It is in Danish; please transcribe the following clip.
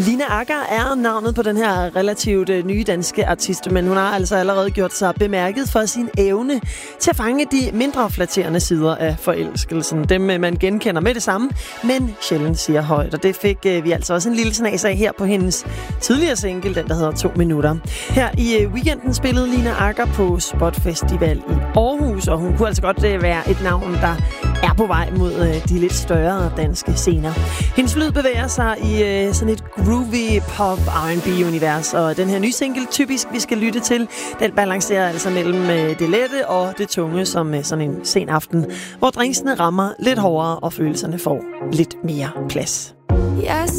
Lina Agger er navnet på den her relativt nye danske artist, men hun har altså allerede gjort sig bemærket for sin evne til at fange de mindre flatterende sider af forelskelsen. Dem man genkender med det samme, men sjældent siger højt. Og det fik vi altså også en lille snas af her på hendes tidligere single, den der hedder 2 minutter. Her i weekenden spillede Lina Agger på Spot Festival i Aarhus, og hun kunne altså godt være et navn, der er på vej mod de lidt større danske scener. Hendes lyd bevæger sig i sådan et groovy pop R&B-univers, og den her nye single, Typisk, vi skal lytte til, den balancerer altså mellem det lette og det tunge, som sådan en sen aften, hvor drinksene rammer lidt hårdere, og følelserne får lidt mere plads. Yes.